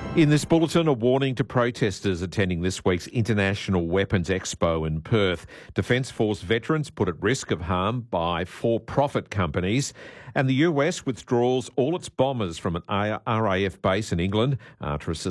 In this bulletin, a warning to protesters attending this week's International Weapons Expo in Perth. Defence Force veterans put at risk of harm by for-profit companies. And the US withdraws all its bombers from an RAF base in England after a